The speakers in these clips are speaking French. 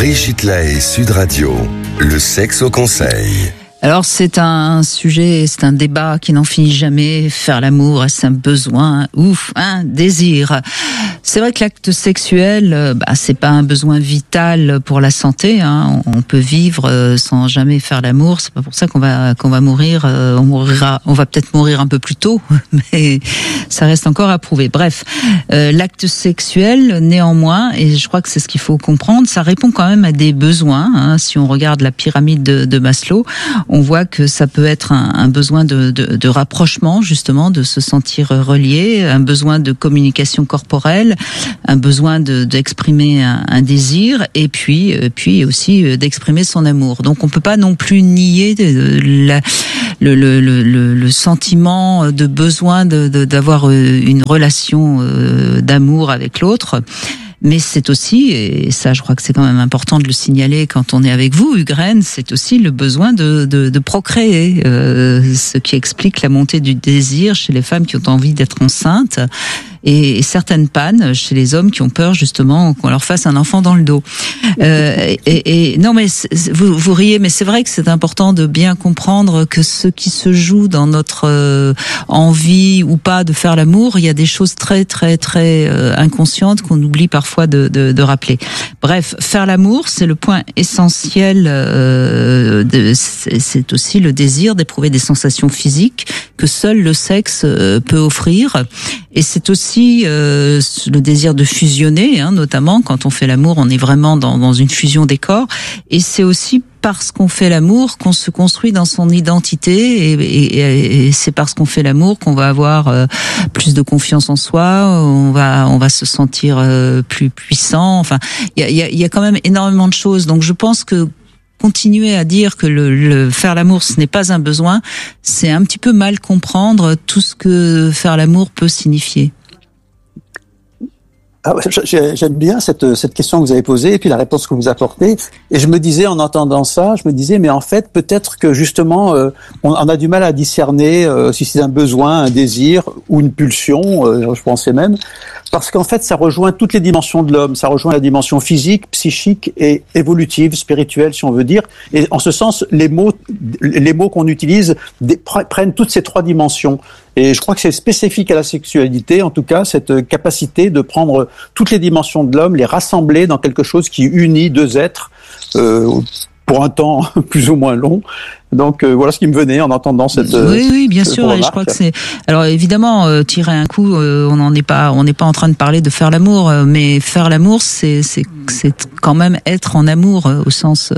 Brigitte Lahaie, Sud Radio, le sexe au conseil. Alors c'est un sujet, c'est un débat qui n'en finit jamais. Faire l'amour, est-ce un besoin ou un désir? C'est vrai que l'acte sexuel, c'est pas un besoin vital pour la santé. On peut vivre sans jamais faire l'amour. C'est pas pour ça qu'on va mourir. On va peut-être mourir un peu plus tôt, mais ça reste encore à prouver. Bref, l'acte sexuel, néanmoins, et je crois que c'est ce qu'il faut comprendre, ça répond quand même à des besoins. Si on regarde la pyramide de Maslow, on voit que ça peut être un besoin de rapprochement, justement, de se sentir relié, un besoin de communication corporelle, un besoin d'exprimer un désir, et puis aussi d'exprimer son amour. Donc on peut pas non plus nier le sentiment de besoin d'avoir une relation d'amour avec l'autre. Mais c'est aussi, et ça je crois que c'est quand même important de le signaler quand on est avec vous, Hugues, c'est aussi le besoin de procréer, ce qui explique la montée du désir chez les femmes qui ont envie d'être enceintes, et certaines pannes chez les hommes qui ont peur justement qu'on leur fasse un enfant dans le dos. Non mais vous riez, mais c'est vrai que c'est important de bien comprendre que ce qui se joue dans notre envie ou pas de faire l'amour, il y a des choses très très très inconscientes qu'on oublie parfois de rappeler. Bref, faire l'amour, c'est le point essentiel. C'est aussi le désir d'éprouver des sensations physiques que seul le sexe peut offrir. Et c'est aussi le désir de fusionner, notamment quand on fait l'amour, on est vraiment dans une fusion des corps. Et c'est aussi parce qu'on fait l'amour qu'on se construit dans son identité, et c'est parce qu'on fait l'amour qu'on va avoir plus de confiance en soi, on va se sentir plus puissant. Enfin, il y a quand même énormément de choses. Donc je pense que continuer à dire que le faire l'amour ce n'est pas un besoin, c'est un petit peu mal comprendre tout ce que faire l'amour peut signifier. J'aime bien cette question que vous avez posée et puis la réponse que vous apportez. Et je me disais, en entendant ça, mais en fait, peut-être que justement, on a du mal à discerner si c'est un besoin, un désir ou une pulsion, je pensais même, parce qu'en fait, ça rejoint toutes les dimensions de l'homme. Ça rejoint la dimension physique, psychique et évolutive, spirituelle, si on veut dire. Et en ce sens, les mots qu'on utilise prennent toutes ces trois dimensions. Et je crois que c'est spécifique à la sexualité, en tout cas, cette capacité de prendre toutes les dimensions de l'homme, les rassembler dans quelque chose qui unit deux êtres pour un temps plus ou moins long. Donc voilà ce qui me venait en entendant cette oui, bien sûr. remarque. Et je crois que c'est. Alors évidemment, tirer un coup, on n'est pas en train de parler de faire l'amour, mais faire l'amour, c'est quand même être en amour au sens,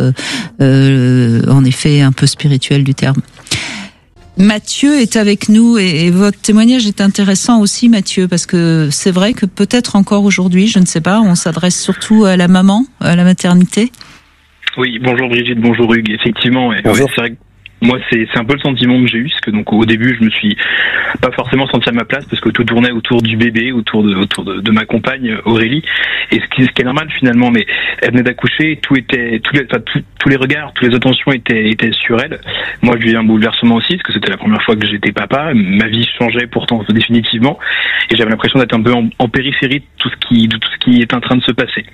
en effet, un peu spirituel du terme. Mathieu est avec nous et votre témoignage est intéressant aussi, Mathieu, parce que c'est vrai que peut-être encore aujourd'hui, je ne sais pas, on s'adresse surtout à la maman, à la maternité. Oui, bonjour Brigitte, bonjour Hugues, effectivement. Bonjour. C'est vrai que moi, c'est un peu le sentiment que j'ai eu, parce que donc au début, je me suis pas forcément senti à ma place, parce que tout tournait autour du bébé, autour de ma compagne Aurélie, et ce qui est normal finalement. Mais elle venait d'accoucher, tous les regards, toutes les attentions étaient sur elle. Moi, je vis un bouleversement aussi, parce que c'était la première fois que j'étais papa. Ma vie changeait pourtant définitivement, et j'avais l'impression d'être un peu en périphérie de tout ce qui est en train de se passer.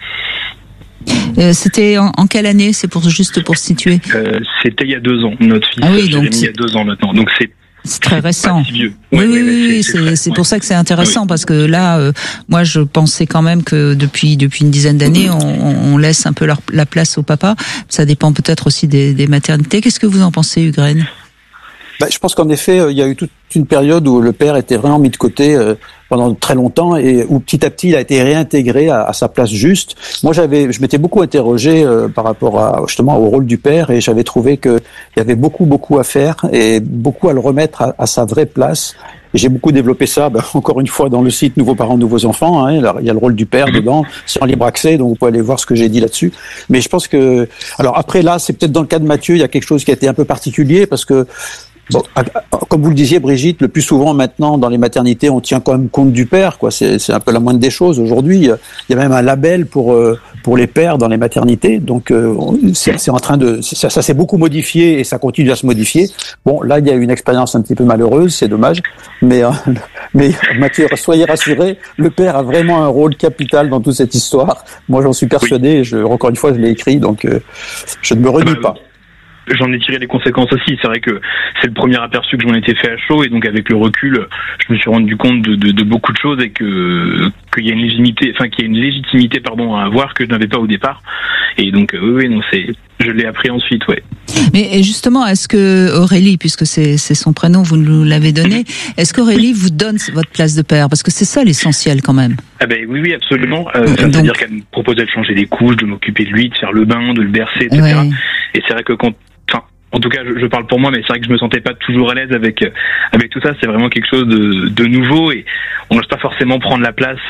C'était en quelle année? C'est juste pour situer. C'était il y a 2 ans. Notre fils il y a 2 ans maintenant. Donc c'est très récent. Pas si vieux. Oui, c'est pour ça que c'est intéressant, parce que là, moi, je pensais quand même que depuis une dizaine d'années, on laisse un peu la place au papa. Ça dépend peut-être aussi des maternités. Qu'est-ce que vous en pensez, Hugues? Je pense qu'en effet, il y a eu toute une période où le père était vraiment mis de côté pendant très longtemps, et où petit à petit il a été réintégré à sa place juste. Moi, je m'étais beaucoup interrogé par rapport justement au rôle du père, et j'avais trouvé que il y avait beaucoup à faire et beaucoup à le remettre à sa vraie place. Et j'ai beaucoup développé ça, encore une fois, dans le site Nouveaux parents, nouveaux enfants. Il y a le rôle du père dedans, c'est en libre accès, donc vous pouvez aller voir ce que j'ai dit là-dessus. Mais je pense que, alors après là, c'est peut-être dans le cas de Mathieu, il y a quelque chose qui a été un peu particulier, parce que bon, comme vous le disiez, Brigitte, le plus souvent maintenant dans les maternités, on tient quand même compte du père, quoi. C'est un peu la moindre des choses. Aujourd'hui, il y a même un label pour pour les pères dans les maternités. Donc c'est en train de ça s'est beaucoup modifié et ça continue à se modifier. Bon, là il y a eu une expérience un petit peu malheureuse, c'est dommage, mais Mathieu, soyez rassuré, le père a vraiment un rôle capital dans toute cette histoire. Moi j'en suis persuadé, encore une fois je l'ai écrit, donc je ne me renie pas. J'en ai tiré les conséquences aussi. C'est vrai que c'est le premier aperçu que j'en étais fait à chaud, et donc avec le recul, je me suis rendu compte de beaucoup de choses, et qu'il y a une légitimité, à avoir que je n'avais pas au départ. Et donc je l'ai appris ensuite, ouais. Mais justement, est-ce que Aurélie, puisque c'est son prénom, vous nous l'avez donné, est-ce qu'Aurélie vous donne votre place de père? Parce que c'est ça l'essentiel quand même. Ah ben oui, absolument. C'est-à-dire qu'elle me proposait de changer les couches, de m'occuper de lui, de faire le bain, de le bercer, etc. Ouais. Et c'est vrai que en tout cas, je parle pour moi, mais c'est vrai que je me sentais pas toujours à l'aise avec tout ça. C'est vraiment quelque chose de nouveau, et on n'ose pas forcément prendre la place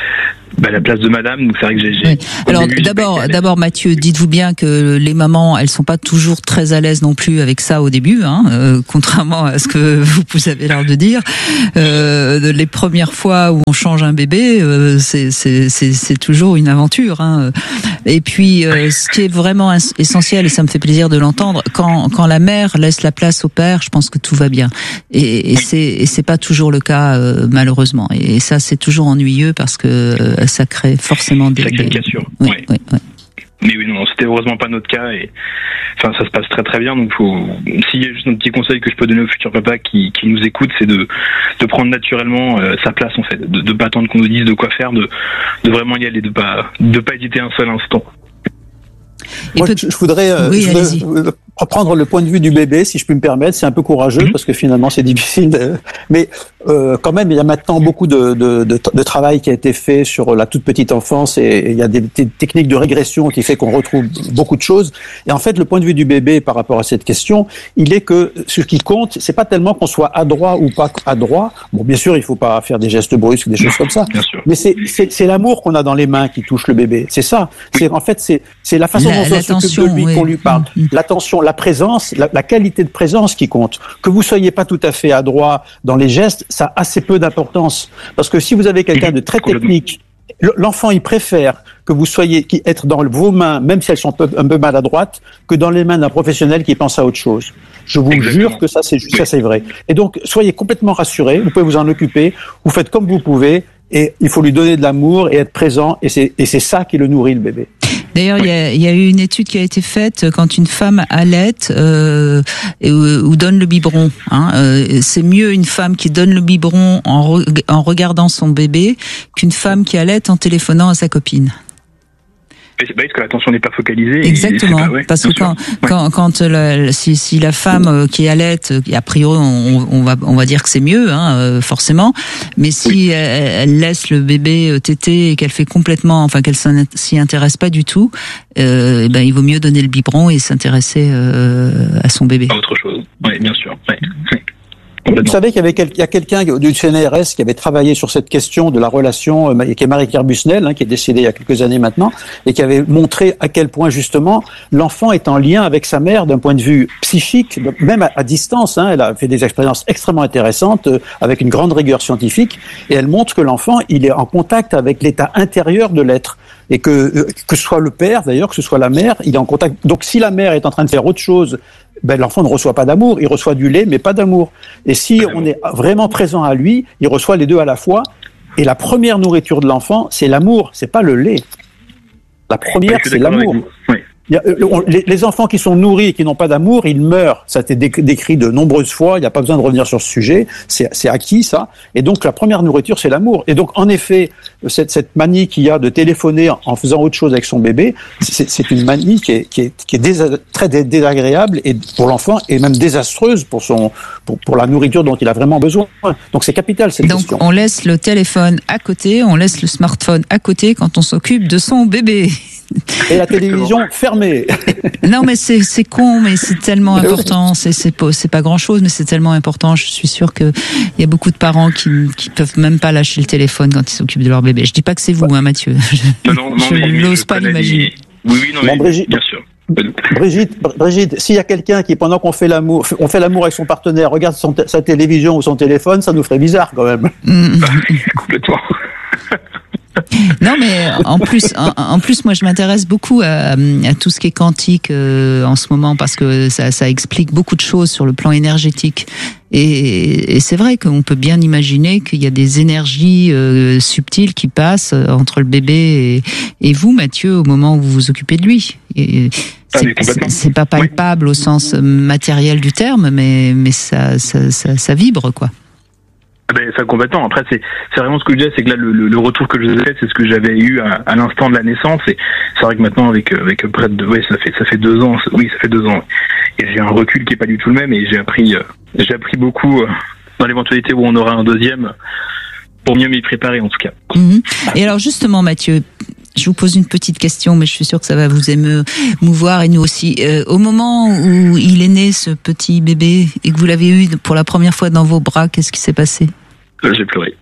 de madame. Donc c'est vrai que j'ai. Oui. Alors d'abord, Mathieu, dites-vous bien que les mamans, elles sont pas toujours très à l'aise non plus avec ça au début, contrairement à ce que vous avez l'air de dire. Les premières fois où on change un bébé, c'est toujours une aventure. Et puis, ce qui est vraiment essentiel, et ça me fait plaisir de l'entendre, quand la mère laisse la place au père, je pense que tout va bien. Et c'est pas toujours le cas, malheureusement. Et ça, c'est toujours ennuyeux parce que ça crée forcément des cassures. Oui. Mais oui, non, c'était heureusement pas notre cas, et ça se passe très très bien. Donc s'il y a juste un petit conseil que je peux donner aux futurs papas qui nous écoutent, c'est de prendre naturellement sa place, en fait, de pas attendre qu'on nous dise de quoi faire, de vraiment y aller, de pas hésiter un seul instant. Moi, je voudrais prendre le point de vue du bébé, si je puis me permettre. C'est un peu courageux parce que finalement c'est difficile, mais quand même il y a maintenant beaucoup de travail qui a été fait sur la toute petite enfance, et il y a des techniques de régression qui fait qu'on retrouve beaucoup de choses. Et en fait, le point de vue du bébé par rapport à cette question, il est que ce qui compte, c'est pas tellement qu'on soit adroit ou pas adroit. Bon, bien sûr, il faut pas faire des gestes brusques, des choses comme ça. Mais c'est l'amour qu'on a dans les mains qui touche le bébé. C'est ça. C'est la façon dont on s'occupe de lui, qu'on lui parle. L'attention, la présence, la qualité de présence qui compte. Que vous soyez pas tout à fait adroit dans les gestes, ça a assez peu d'importance. Parce que si vous avez quelqu'un de très technique, l'enfant, il préfère que vous soyez être dans vos mains, même si elles sont un peu maladroites, que dans les mains d'un professionnel qui pense à autre chose. Je vous jure que ça c'est vrai. Et donc, soyez complètement rassurés. Vous pouvez vous en occuper. Vous faites comme vous pouvez. Et il faut lui donner de l'amour et être présent. Et c'est ça qui le nourrit, le bébé. D'ailleurs, il y a eu une étude qui a été faite quand une femme allaite ou donne le biberon. C'est mieux une femme qui donne le biberon en regardant son bébé qu'une femme qui allaite en téléphonant à sa copine. Parce que l'attention n'est pas focalisée. Exactement, parce que si la femme qui allaite, a priori on va dire que c'est mieux, forcément, mais si elle laisse le bébé téter et qu'elle fait complètement, qu'elle s'y intéresse pas du tout, il vaut mieux donner le biberon et s'intéresser à son bébé. À autre chose, oui, bien sûr. Ouais. Vous savez qu'il y a quelqu'un du CNRS qui avait travaillé sur cette question de la relation, qui est Marie-Claire Busnel, qui est décédée il y a quelques années maintenant, et qui avait montré à quel point justement l'enfant est en lien avec sa mère d'un point de vue psychique, même à distance. Elle a fait des expériences extrêmement intéressantes avec une grande rigueur scientifique, et elle montre que l'enfant, il est en contact avec l'état intérieur de l'être. Et que ce soit le père, d'ailleurs, que ce soit la mère, il est en contact. Donc si la mère est en train de faire autre chose, l'enfant ne reçoit pas d'amour, il reçoit du lait, mais pas d'amour. Et si on est vraiment présent à lui, il reçoit les deux à la fois. Et la première nourriture de l'enfant, c'est l'amour, c'est pas le lait. La première, c'est l'amour. Les enfants qui sont nourris et qui n'ont pas d'amour, ils meurent. Ça a été décrit de nombreuses fois. Il n'y a pas besoin de revenir sur ce sujet. C'est acquis, ça. Et donc, la première nourriture, c'est l'amour. Et donc, en effet, cette manie qu'il y a de téléphoner en faisant autre chose avec son bébé, c'est une manie qui est très désagréable et pour l'enfant et même désastreuse pour la nourriture dont il a vraiment besoin. Donc, c'est capital, cette question. Donc, on laisse le téléphone à côté, on laisse le smartphone à côté quand on s'occupe de son bébé. Et la télévision fermée. Non, mais c'est con, mais c'est tellement important. C'est pas grand chose, mais c'est tellement important. Je suis sûre que il y a beaucoup de parents qui peuvent même pas lâcher le téléphone quand ils s'occupent de leur bébé. Je dis pas que c'est vous, Mathieu. Je n'ose pas l'imaginer. Oui, non, Brigitte, bien sûr. Brigitte, s'il y a quelqu'un qui, pendant qu'on fait l'amour avec son partenaire, regarde sa télévision ou son téléphone, ça nous ferait bizarre quand même. Complètement. Non, mais en plus, moi, je m'intéresse beaucoup à tout ce qui est quantique en ce moment parce que ça explique beaucoup de choses sur le plan énergétique. Et c'est vrai qu'on peut bien imaginer qu'il y a des énergies subtiles qui passent entre le bébé et vous, Mathieu, au moment où vous vous occupez de lui. C'est pas palpable au sens matériel du terme, mais ça vibre, quoi. Ça complètement. Après, c'est vraiment ce que je disais, c'est que là, le retour que je vous ai fait, c'est ce que j'avais eu à l'instant de la naissance. Et c'est vrai que maintenant, avec près de, ça fait 2 ans. Oui, ça fait 2 ans. Et j'ai un recul qui est pas du tout le même. Et j'ai appris beaucoup dans l'éventualité où on aura un deuxième, pour mieux m'y préparer en tout cas. Et alors justement, Mathieu, je vous pose une petite question, mais je suis sûre que ça va vous émouvoir et nous aussi. Au moment où il est né, ce petit bébé, et que vous l'avez eu pour la première fois dans vos bras, qu'est-ce qui s'est passé ? J'ai pleuré.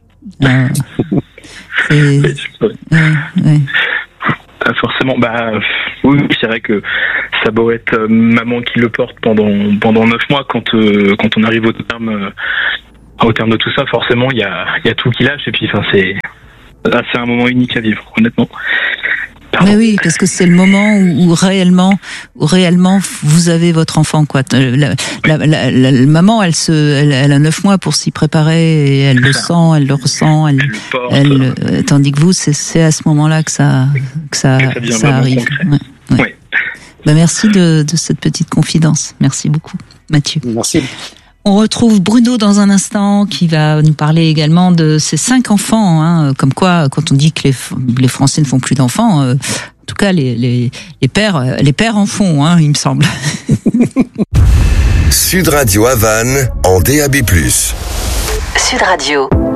J'ai pleuré. Forcément, oui, c'est vrai que ça doit être maman qui le porte pendant 9 mois quand on arrive au terme de tout ça. Forcément, il y a tout qui lâche et puis c'est un moment unique à vivre, honnêtement. Mais oui, parce que c'est le moment où réellement vous avez votre enfant, quoi. La maman, elle a 9 mois pour s'y préparer et elle le sent, elle le ressent, tandis que vous, c'est à ce moment-là que ça arrive. Ouais. Merci de cette petite confidence. Merci beaucoup, Mathieu. Merci. On retrouve Bruno dans un instant qui va nous parler également de ses 5 enfants. Comme quoi, quand on dit que les Français ne font plus d'enfants, en tout cas les pères en font, il me semble. Sud Radio Havane en DAB+. Sud Radio.